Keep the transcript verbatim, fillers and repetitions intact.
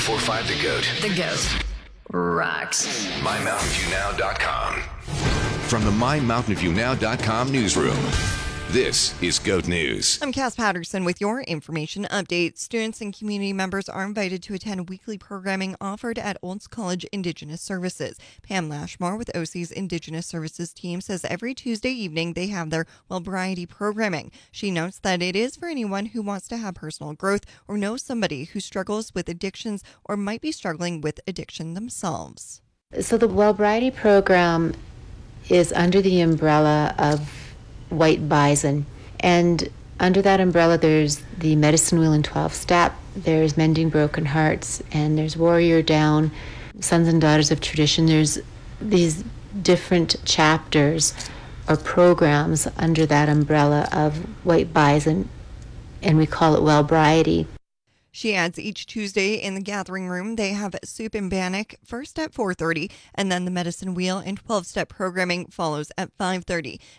four five The Goat. The Goat rocks. my mountain view now dot com. From the my mountain view now dot com newsroom, this is Goat News. I'm Cass Patterson with your information update. Students and community members are invited to attend weekly programming offered at Olds College Indigenous Services. Pam Lashmore with O C's Indigenous Services team says every Tuesday evening they have their well-variety programming. She notes that it is for anyone who wants to have personal growth or knows somebody who struggles with addictions or might be struggling with addiction themselves. So the Well Variety program is under the umbrella of White Bison, and under that umbrella there's the Medicine Wheel and twelve Step, there's Mending Broken Hearts, and there's Warrior Down, Sons and Daughters of Tradition. There's these different chapters or programs under that umbrella of White Bison, and we call it Well Variety. She adds each Tuesday in the gathering room, they have soup and bannock first at four thirty, and then the Medicine Wheel and twelve-step programming follows at five thirty.